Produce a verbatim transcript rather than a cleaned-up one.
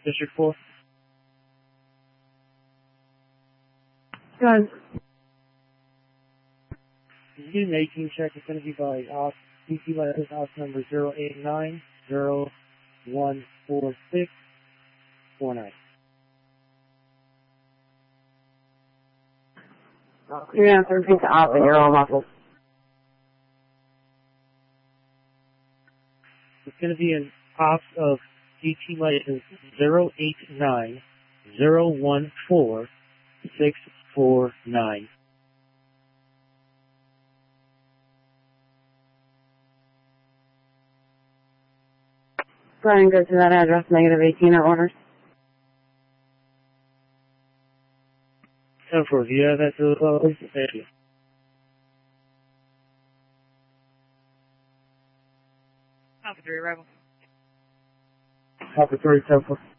District four. Go ahead. Unit eighteen check is going to be by off D T license off number zero eight nine zero one four six four nine. You're going to have to repeat the op and you're all muffled. It's going to be an off of D T license zero eight nine zero one four six four nine. Go ahead and go to that address, negative eighteen or orders. ten four, do you have that to the close? Thank you. Alpha three, arrival. Alpha three, ten four.